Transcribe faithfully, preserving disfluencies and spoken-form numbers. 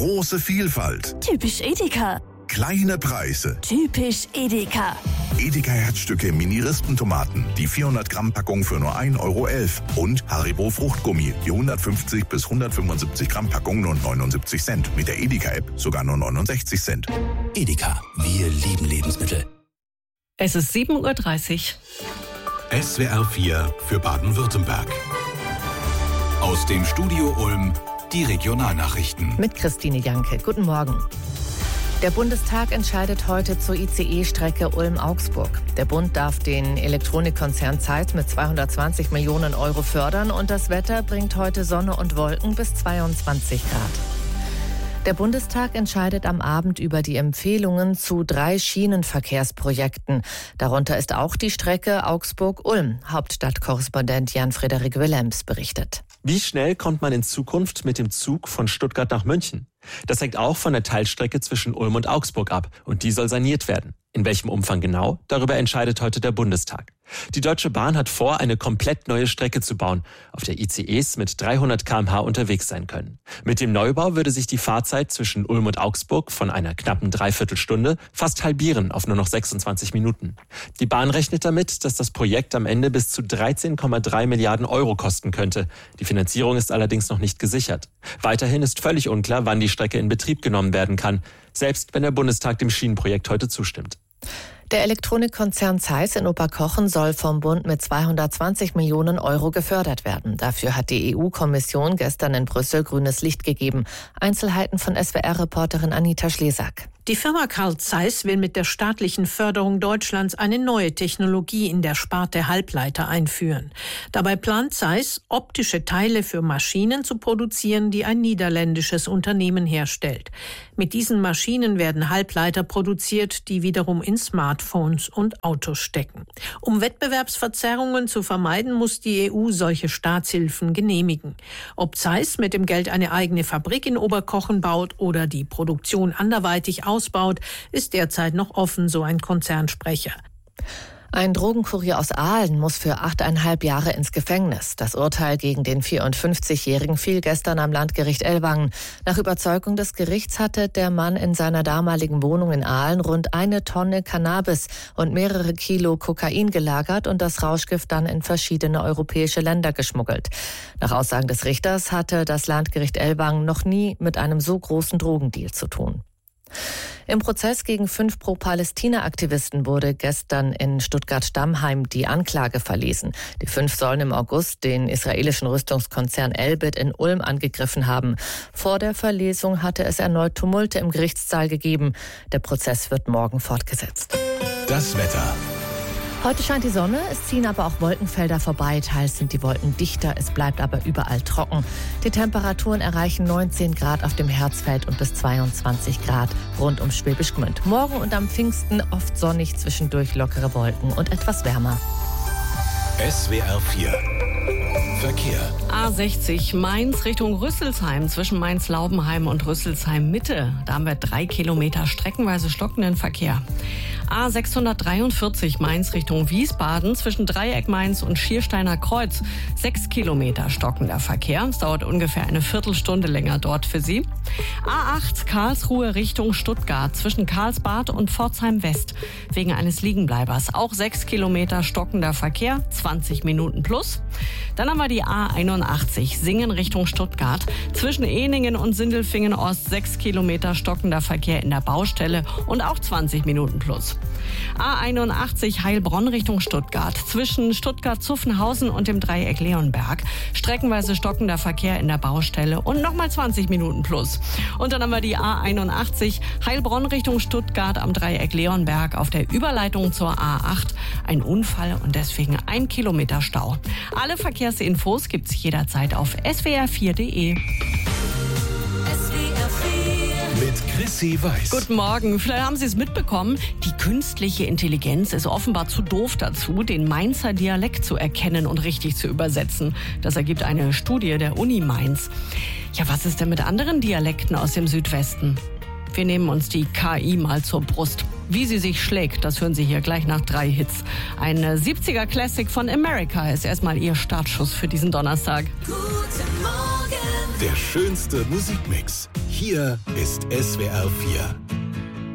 Große Vielfalt. Typisch Edeka. Kleine Preise. Typisch Edeka. Edeka Herzstücke Mini-Rispentomaten. Die vierhundert Gramm Packung für nur ein Euro elf. Und Haribo Fruchtgummi. Die hundertfünfzig bis hundertfünfundsiebzig Gramm Packung nur neunundsiebzig Cent. Mit der Edeka-App sogar nur neunundsechzig Cent. Edeka. Wir lieben Lebensmittel. Es ist sieben Uhr dreißig. S W R vier für Baden-Württemberg. Aus dem Studio Ulm die Regionalnachrichten. Mit Christine Janke. Guten Morgen. Der Bundestag entscheidet heute zur I C E-Strecke Ulm-Augsburg. Der Bund darf den Elektronikkonzern Zeiss mit zweihundertzwanzig Millionen Euro fördern und das Wetter bringt heute Sonne und Wolken bis zweiundzwanzig Grad. Der Bundestag entscheidet am Abend über die Empfehlungen zu drei Schienenverkehrsprojekten. Darunter ist auch die Strecke Augsburg-Ulm. Hauptstadtkorrespondent Jan-Frederik Willems berichtet. Wie schnell kommt man in Zukunft mit dem Zug von Stuttgart nach München? Das hängt auch von der Teilstrecke zwischen Ulm und Augsburg ab und die soll saniert werden. In welchem Umfang genau? Darüber entscheidet heute der Bundestag. Die Deutsche Bahn hat vor, eine komplett neue Strecke zu bauen, auf der I C Es mit dreihundert Kilometer pro Stunde unterwegs sein können. Mit dem Neubau würde sich die Fahrzeit zwischen Ulm und Augsburg von einer knappen Dreiviertelstunde fast halbieren auf nur noch sechsundzwanzig Minuten. Die Bahn rechnet damit, dass das Projekt am Ende bis zu dreizehn Komma drei Milliarden Euro kosten könnte. Die Finanzierung ist allerdings noch nicht gesichert. Weiterhin ist völlig unklar, wann die Strecke in Betrieb genommen werden kann, selbst wenn der Bundestag dem Schienenprojekt heute zustimmt. Der Elektronikkonzern Zeiss in Oberkochen soll vom Bund mit zweihundertzwanzig Millionen Euro gefördert werden. Dafür hat die E U-Kommission gestern in Brüssel grünes Licht gegeben. Einzelheiten von S W R-Reporterin Anita Schlesak. Die Firma Carl Zeiss will mit der staatlichen Förderung Deutschlands eine neue Technologie in der Sparte Halbleiter einführen. Dabei plant Zeiss, optische Teile für Maschinen zu produzieren, die ein niederländisches Unternehmen herstellt. Mit diesen Maschinen werden Halbleiter produziert, die wiederum in Smartphones und Autos stecken. Um Wettbewerbsverzerrungen zu vermeiden, muss die E U solche Staatshilfen genehmigen. Ob Zeiss mit dem Geld eine eigene Fabrik in Oberkochen baut oder die Produktion anderweitig ausbaut, ist derzeit noch offen, so ein Konzernsprecher. Ein Drogenkurier aus Aalen muss für achteinhalb Jahre ins Gefängnis. Das Urteil gegen den vierundfünfzigjährigen fiel gestern am Landgericht Ellwangen. Nach Überzeugung des Gerichts hatte der Mann in seiner damaligen Wohnung in Aalen rund eine Tonne Cannabis und mehrere Kilo Kokain gelagert und das Rauschgift dann in verschiedene europäische Länder geschmuggelt. Nach Aussagen des Richters hatte das Landgericht Ellwangen noch nie mit einem so großen Drogendeal zu tun. Im Prozess gegen fünf Pro-Palästina-Aktivisten wurde gestern in Stuttgart-Stammheim die Anklage verlesen. Die fünf sollen im August den israelischen Rüstungskonzern Elbit in Ulm angegriffen haben. Vor der Verlesung hatte es erneut Tumulte im Gerichtssaal gegeben. Der Prozess wird morgen fortgesetzt. Das Wetter. Heute scheint die Sonne, es ziehen aber auch Wolkenfelder vorbei. Teils sind die Wolken dichter, es bleibt aber überall trocken. Die Temperaturen erreichen neunzehn Grad auf dem Herzfeld und bis zweiundzwanzig Grad rund um Schwäbisch Gmünd. Morgen und am Pfingsten oft sonnig, zwischendurch lockere Wolken und etwas wärmer. S W R vier Verkehr. A sechzig Mainz Richtung Rüsselsheim, zwischen Mainz-Laubenheim und Rüsselsheim-Mitte. Da haben wir drei Kilometer streckenweise stockenden Verkehr. A sechshundertdreiundvierzig Mainz Richtung Wiesbaden, zwischen Dreieck Mainz und Schiersteiner Kreuz. Sechs Kilometer stockender Verkehr. Es dauert ungefähr eine Viertelstunde länger dort für Sie. A acht Karlsruhe Richtung Stuttgart, zwischen Karlsbad und Pforzheim West. Wegen eines Liegenbleibers. Auch sechs Kilometer stockender Verkehr, zwanzig Minuten plus. Dann haben wir die A einundachtzig Singen Richtung Stuttgart. Zwischen Ehningen und Sindelfingen Ost sechs Kilometer stockender Verkehr in der Baustelle und auch zwanzig Minuten plus. A einundachtzig Heilbronn Richtung Stuttgart. Zwischen Stuttgart-Zuffenhausen und dem Dreieck Leonberg. Streckenweise stockender Verkehr in der Baustelle und nochmal zwanzig Minuten plus. Und dann haben wir die A einundachtzig Heilbronn Richtung Stuttgart am Dreieck Leonberg auf der Überleitung zur A acht. Ein Unfall und deswegen ein Kilometer Stau. Alle Verkehrsinfos gibt's jederzeit auf S W R vier Punkt de. Mit Chrissy Weiß. Guten Morgen. Vielleicht haben Sie es mitbekommen. Die künstliche Intelligenz ist offenbar zu doof dazu, den Mainzer Dialekt zu erkennen und richtig zu übersetzen. Das ergibt eine Studie der Uni Mainz. Ja, was ist denn mit anderen Dialekten aus dem Südwesten? Wir nehmen uns die K I mal zur Brust. Wie sie sich schlägt, das hören Sie hier gleich nach drei Hits. Ein siebziger Classic von America ist erstmal Ihr Startschuss für diesen Donnerstag. Guten Morgen. Der schönste Musikmix. Hier ist S W R vier.